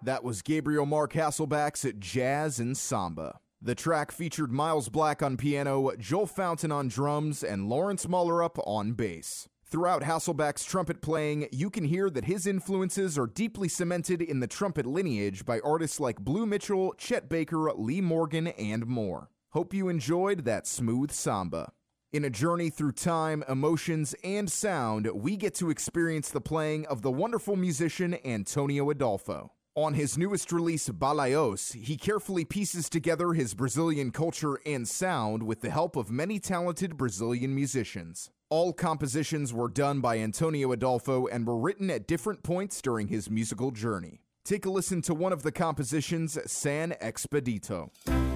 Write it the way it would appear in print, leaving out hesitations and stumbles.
That was Gabriel Mark Hasselback's Jazz and Samba. The track featured Miles Black on piano, Joel Fountain on drums, and Lawrence Mullerup on bass. Throughout Hasselback's trumpet playing, you can hear that his influences are deeply cemented in the trumpet lineage by artists like Blue Mitchell, Chet Baker, Lee Morgan, and more. Hope you enjoyed that smooth samba. In a journey through time, emotions, and sound, we get to experience the playing of the wonderful musician Antonio Adolfo. On his newest release, Balaios, he carefully pieces together his Brazilian culture and sound with the help of many talented Brazilian musicians. All compositions were done by Antonio Adolfo and were written at different points during his musical journey. Take a listen to one of the compositions, San Expedito.